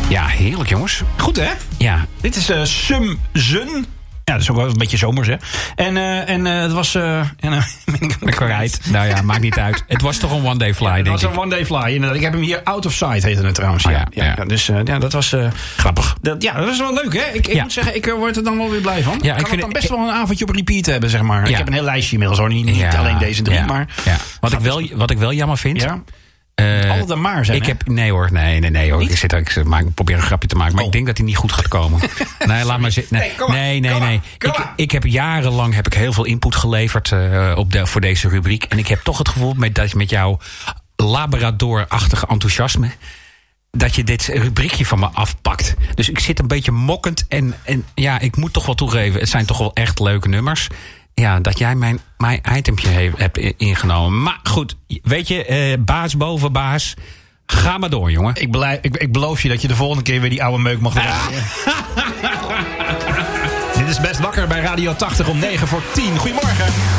Ja, heerlijk jongens. Goed hè? Ja. Dit is Sumzun. Ja, dat is ook wel een beetje zomers, hè? En het was... Ik kwijt. Nou ja, maakt niet uit. Het was toch een one-day fly, denk ik. Het was een one-day fly, inderdaad. Ik heb hem hier Out of Sight, heette het trouwens. Oh, ja. Dus dat was... grappig. Dat was wel leuk, hè? Ik moet zeggen, ik word er dan wel weer blij van. Ja, ik vind dan best wel een avondje op repeat hebben, zeg maar. Ja. Ik heb een heel lijstje inmiddels, hoor. Niet alleen deze 3, maar... Ja. Wat ik wel jammer vind... Ja. Altijd een maar zijn, nee hoor. Ik probeer een grapje te maken, maar ik denk dat hij niet goed gaat komen. Nee, laat maar zitten. Nee. Ik heb jarenlang heel veel input geleverd voor deze rubriek. En ik heb toch het gevoel dat met jouw Labrador-achtige enthousiasme, dat je dit rubriekje van me afpakt. Dus ik zit een beetje mokkend. En ja, ik moet toch wel toegeven, het zijn toch wel echt leuke nummers. Ja, dat jij mijn itempje hebt ingenomen. Maar goed, weet je, baas boven baas. Ga maar door, jongen. Ik beloof je dat je de volgende keer weer die oude meuk mag draaien. Dit is Best Wakker bij Radio 80 om 9:50. Goedemorgen.